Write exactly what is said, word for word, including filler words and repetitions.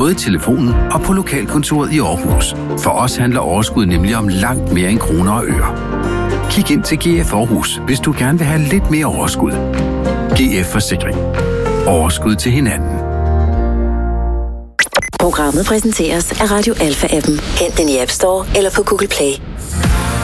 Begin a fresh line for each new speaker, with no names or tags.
både i telefonen og på lokalkontoret i Aarhus. For os handler overskud nemlig om langt mere end kroner og øre. Kig ind til G F Aarhus, hvis du gerne vil have lidt mere overskud. G F Forsikring. Overskud til hinanden.
Programmet præsenteres af Radio Alpha-appen. Hent den i App Store eller på Google Play.